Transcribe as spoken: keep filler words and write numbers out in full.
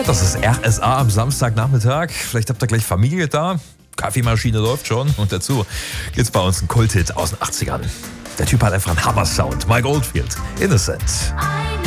Das ist R S A am Samstagnachmittag. Vielleicht habt ihr gleich Familie da. Kaffeemaschine läuft schon. Und dazu gibt's bei uns einen Kulthit aus den achtzigern. Der Typ hat einfach einen Hammer-Sound. Mike Oldfield, Innocent.